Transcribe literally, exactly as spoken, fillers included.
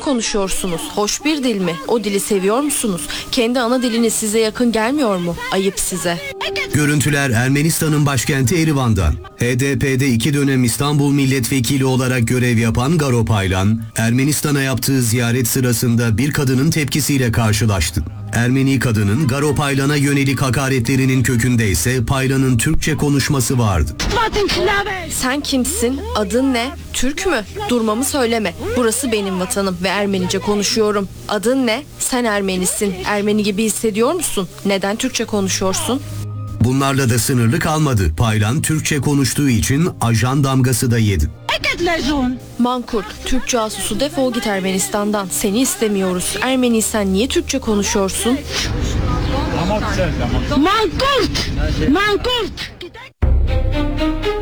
konuşuyorsunuz. Hoş bir dil mi? O dili seviyor musunuz? Kendi ana diliniz size yakın gelmiyor mu? Ayıp size. Görüntüler Ermenistan'ın başkenti Erivan'dan. H D P'de iki dönem İstanbul milletvekili olarak görev yapan Garo Paylan, Ermenistan'a yaptığı ziyaret sırasında bir kadının tepkisiyle karşılaştı. Ermeni kadının Garo Paylan'a yönelik hakaretlerinin kökünde ise Paylan'ın Türkçe konuşması vardı. Sen kimsin? Adın ne? Türk mü? Durmamı söyleme. Burası benim vatanım ve Ermenice konuşuyorum. Adın ne? Sen Ermenisin. Ermeni gibi hissediyor musun? Neden Türkçe konuşuyorsun? Bunlarla da sınırlı kalmadı. Paylan Türkçe konuştuğu için ajan damgası da yedi. Mankurt, Türk casusu, defol git Ermenistan'dan. Seni istemiyoruz. Ermeniysen niye Türkçe konuşuyorsun? Mankurt! Mankurt!